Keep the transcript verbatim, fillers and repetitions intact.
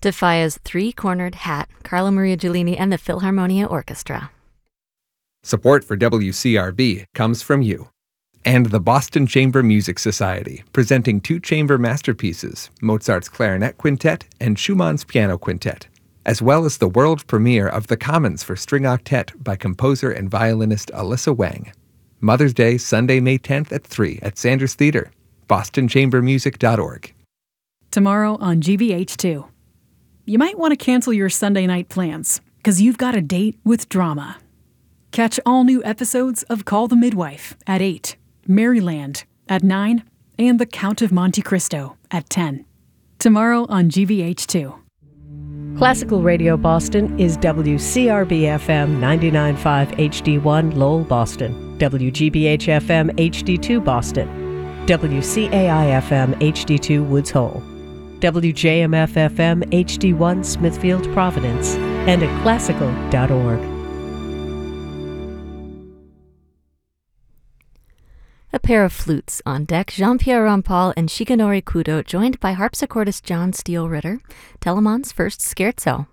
Defia's Three-Cornered Hat, Carla Maria Giulini and the Philharmonia Orchestra. Support for W C R B comes from you. And the Boston Chamber Music Society, presenting two chamber masterpieces, Mozart's Clarinet Quintet and Schumann's Piano Quintet, as well as the world premiere of The Commons for String Octet by composer and violinist Alyssa Wang. Mother's Day, Sunday, May tenth at three at Sanders Theater, boston chamber music dot org. Tomorrow on G B H two. You might want to cancel your Sunday night plans, because you've got a date with drama. Catch all new episodes of Call the Midwife at eight, Maryland at nine, and The Count of Monte Cristo at ten. Tomorrow on G B H two. Classical Radio Boston is W C R B F M ninety-nine point five H D one Lowell, Boston, W G B H F M H D two Boston, W C A I F M H D two Woods Hole, W J M F F M H D one Smithfield, Providence, and at classical dot org. A pair of flutes on deck, Jean-Pierre Rampal and Shigenori Kudo, joined by harpsichordist John Steele Ritter, Telemann's first scherzo.